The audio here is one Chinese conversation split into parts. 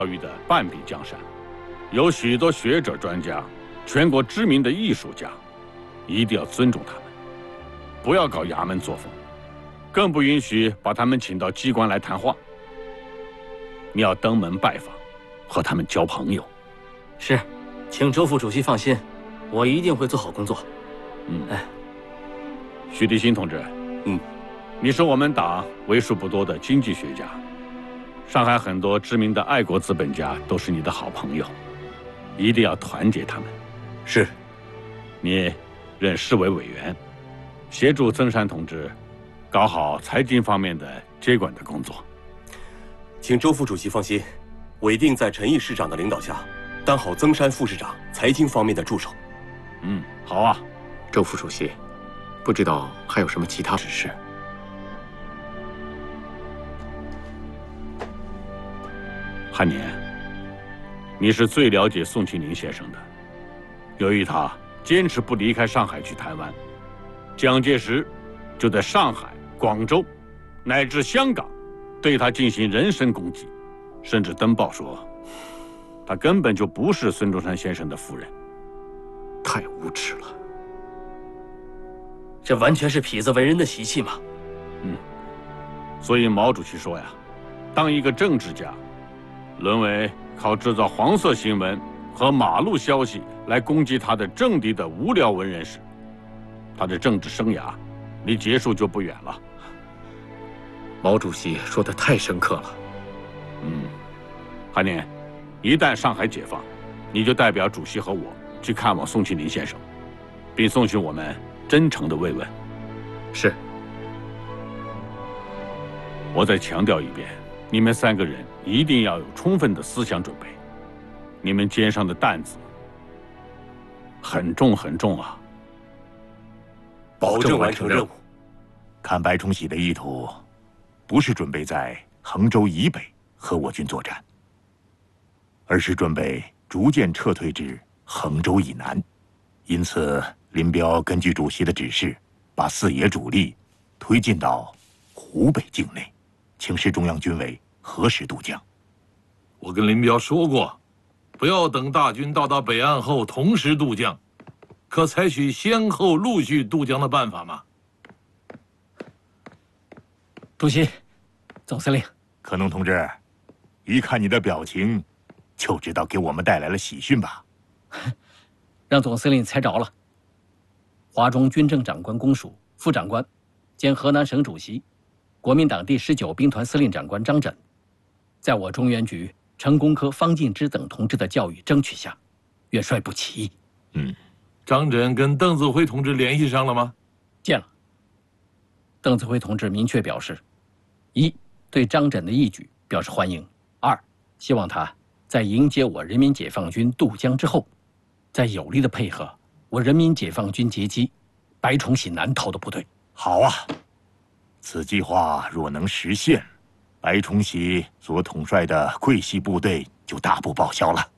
教育的半壁江山，有许多学者专家，全国知名的艺术家，一定要尊重他们，不要搞衙门作风，更不允许把他们请到机关来谈话。你要登门拜访，和他们交朋友。 是，请周副主席放心，我一定会做好工作。 徐立新同志，你是我们党为数不多的经济学家，上海很多知名的爱国资本家都是你的好朋友，一定要团结他们。 是， 你任市委委员，协助曾山同志搞好财经方面的接管的工作。 请周副主席放心，我一定在陈毅市长的领导下，当好曾山副市长财经方面的助手。 好啊。 周副主席，不知道还有什么其他指示？ 汉年，你是最了解宋庆龄先生的。由于他坚持不离开上海去台湾，蒋介石就在上海、广州乃至香港对他进行人身攻击，甚至登报说他根本就不是孙中山先生的夫人。 太无耻了！ 这完全是痞子为人的习气嘛。 所以毛主席说呀，当一个政治家沦为靠制造黄色新闻和马路消息来攻击他的政敌的无聊文人时，他的政治生涯离结束就不远了。 毛主席说得太深刻了。 汉年，一旦上海解放，你就代表主席和我去看望宋庆龄先生，并送去我们真诚的慰问。 是。 我再强调一遍，你们3个人一定要有充分的思想准备，你们肩上的担子很重很重啊！ 保证完成任务。 看白崇禧的意图，不是准备在衡州以北和我军作战，而是准备逐渐撤退至衡州以南。因此，林彪根据主席的指示，把4野主力推进到湖北境内，请示中央军委何时渡江。 我跟林彪说过，不要等大军到达北岸后同时渡江，可采取先后陆续渡江的办法吗？ 主席，总司令， 可能同志，一看你的表情，就知道给我们带来了喜讯吧？ 让总司令猜着了。华中军政长官公署副长官，兼河南省主席，国民党第19兵团司令长官张轸，在我中原局成功科方进之等同志的教育争取下，元帅部起义。 张轸跟邓子恢同志联系上了吗？ 见了。邓子恢同志明确表示：1. 对张轸的义举表示欢迎；2. 希望他在迎接我人民解放军渡江之后，再有力的配合我人民解放军截击白崇禧南逃的部队。 好啊，此计划若能实现，白崇禧所统帅的桂系部队就大步报销了。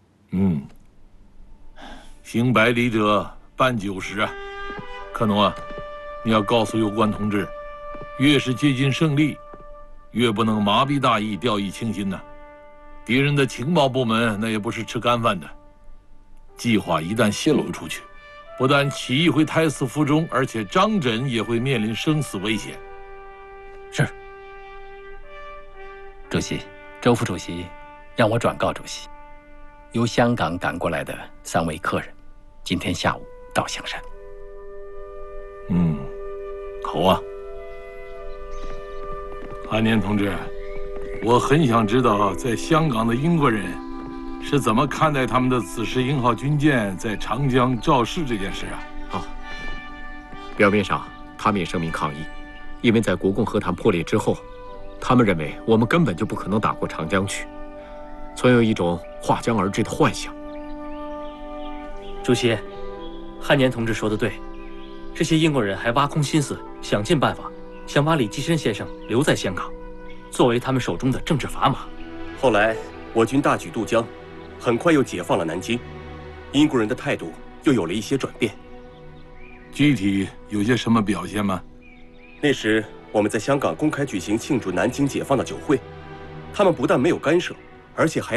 行百里者半90啊！克农啊，你要告诉有关同志，越是接近胜利，越不能麻痹大意、掉以轻心呐。敌人的情报部门那也不是吃干饭的，计划一旦泄露出去，不但起义会胎死腹中，而且张轸也会面临生死危险。 是。主席，周副主席让我转告主席，由香港赶过来的3位客人，今天下午到香山。 好啊。汉年同志，我很想知道在香港的英国人是怎么看待他们的紫石英号军舰在长江肇事这件事啊？ 表面上他们也声明抗议，因为在国共和谈破裂之后，他们认为我们根本就不可能打过长江去，存有一种划江而治的幻想。 主席，汉年同志说的对，这些英国人还挖空心思，想尽办法想把李济深先生留在香港，作为他们手中的政治砝码。 后来我军大举渡江，很快又解放了南京，英国人的态度又有了一些转变。 具体有些什么表现吗？ 那时我们在香港公开举行庆祝南京解放的酒会，他们不但没有干涉， 而且还